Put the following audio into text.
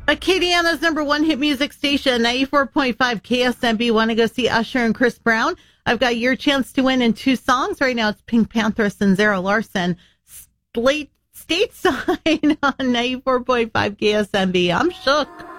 Acadiana's number one hit music station, 94.5 KSMB. Want to go see Usher and Chris Brown? I've got your chance to win in two songs. Right now it's Pink Panthers and Zara Larson. Stateside on 94.5 KSMB. I'm shook.